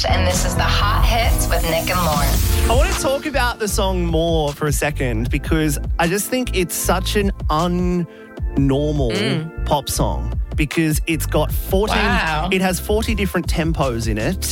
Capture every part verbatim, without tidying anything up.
Ash, and this is the Hot Hits with Nick and Lauren. I want to talk about the song more for a second because I just think it's such an unnormal mm. pop song. Because it's got fourteen, wow. it has forty different tempos in it,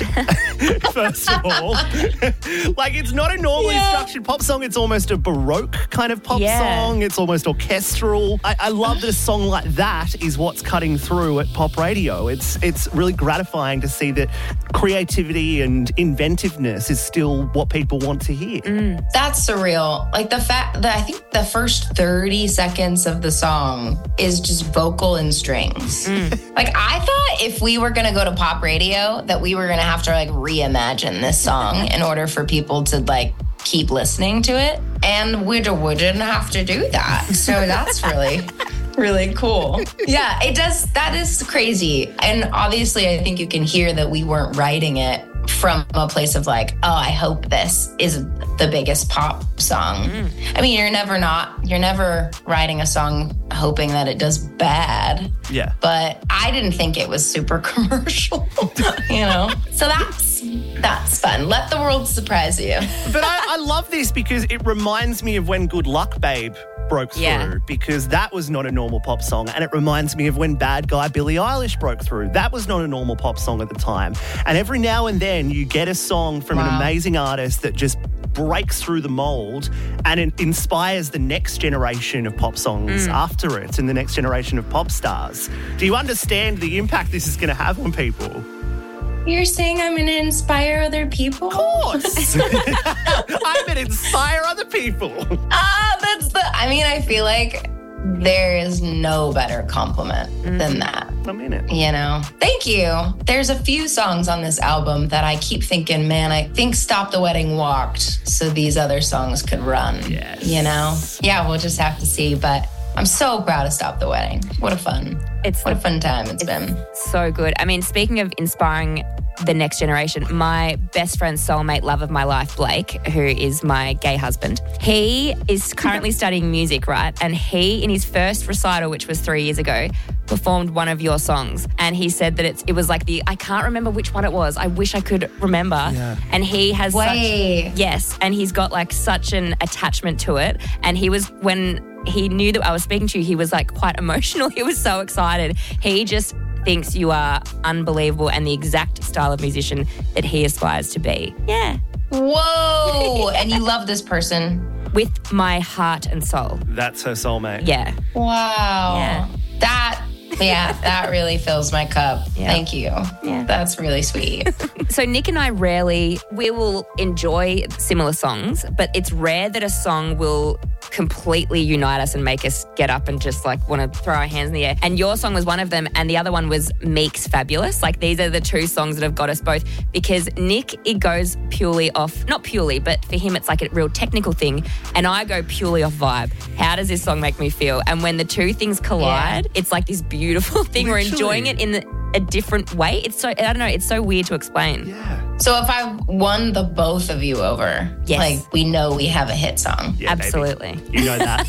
first of all. Like, it's not a normally yeah. structured pop song. It's almost a Baroque kind of pop yeah. song. It's almost orchestral. I, I love that a song like that is what's cutting through at pop radio. It's, it's really gratifying to see that creativity and inventiveness is still what people want to hear. Mm. That's surreal. Like, the fact that I think the first thirty seconds of the song is just vocal and strings. Mm. Like, I thought if we were going to go to pop radio that we were going to have to like reimagine this song in order for people to like keep listening to it. And we wouldn't have to do that. So that's really, really cool. Yeah, it does. That is crazy. And obviously I think you can hear that we weren't writing it from a place of like, oh, I hope this is the biggest pop song. Mm. I mean, you're never not, you're never writing a song hoping that it does bad. Yeah. But I didn't think it was super commercial, you know? So that's, that's fun. Let the world surprise you. But I, I love this because it reminds me of when Good Luck Babe broke through yeah. because that was not a normal pop song. And it reminds me of when Bad Guy Billie Eilish broke through. That was not a normal pop song at the time. And every now and then you get a song from wow. an amazing artist that just breaks through the mold and it inspires the next generation of pop songs mm. after it and the next generation of pop stars. Do you understand the impact this is going to have on people? You're saying I'm going to inspire other people? Of course. I'm going to inspire other people. Ah, that's the, I mean, I feel like there is no better compliment mm. than that. I mean it. You know? Thank you. There's a few songs on this album that I keep thinking, man, I think Stop the Wedding walked so these other songs could run. Yes. You know? Yeah, we'll just have to see, but I'm so proud of Stop the Wedding. What a fun, it's what the, a fun time it's, it's been. So good. I mean, speaking of inspiring the next generation, my best friend's soulmate, love of my life, Blake, who is my gay husband, he is currently studying music, right? And he, in his first recital, which was three years ago, performed one of your songs. And he said that it's, it was like the, I can't remember which one it was. I wish I could remember. Yeah. And he has Way. such, yes, and he's got like such an attachment to it. And he was, when he knew that I was speaking to you, he was like quite emotional. He was so excited. He just thinks you are unbelievable and the exact style of musician that he aspires to be. Yeah. Whoa. And you love this person? With my heart and soul. That's her soulmate. Yeah. Wow. Yeah. That, yeah, that really fills my cup. Yeah. Thank you. Yeah. That's really sweet. So Nick and I rarely, we will enjoy similar songs, but it's rare that a song will completely unite us and make us get up and just like want to throw our hands in the air. And your song was one of them, and the other one was Meek's Fabulous. Like, these are the two songs that have got us both, because Nick, it goes purely off, not purely, but for him it's like a real technical thing, and I go purely off vibe. How does this song make me feel? And when the two things collide, yeah. it's like this beautiful thing. Literally. We're enjoying it in the, a different way. It's so, I don't know, it's so weird to explain. Yeah. So if I won the both of you over, yes. like, we know we have a hit song. Yeah, absolutely. Baby. You know that.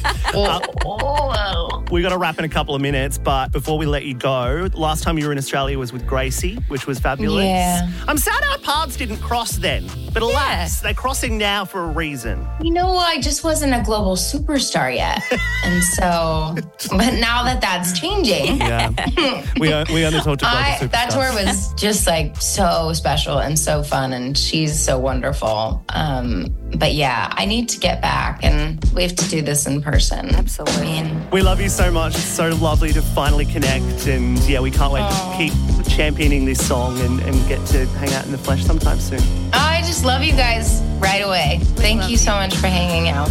uh, we got to wrap in a couple of minutes, but before we let you go, last time you were in Australia was with Gracie, which was fabulous. Yeah. I'm sad our paths didn't cross then, but alas, yeah. they're crossing now for a reason. You know, I just wasn't a global superstar yet. And so, but now that that's changing. Yeah. we, we only talked to global I, superstars. That tour was just like so special and so fun, and she's so wonderful. Um, but yeah, I need to get back, and we have to do this in person. Absolutely. I mean, we love you so much. It's so lovely to finally connect, and yeah, we can't wait oh. to keep championing this song and, and get to hang out in the flesh sometime soon. I just love you guys right away. Thank you so much for hanging out.